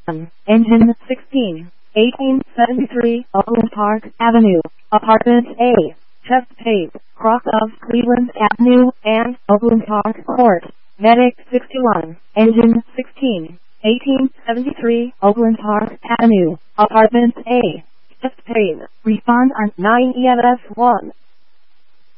Engine 16, 1873, Oakland Park Avenue, Apartment A, Chesapeake, cross of Cleveland Avenue and Oakland Park Court. Medic 61, Engine 16, 1873, Oakland Park Avenue, Apartment A, Chesapeake. Respond on 9 EMS 1.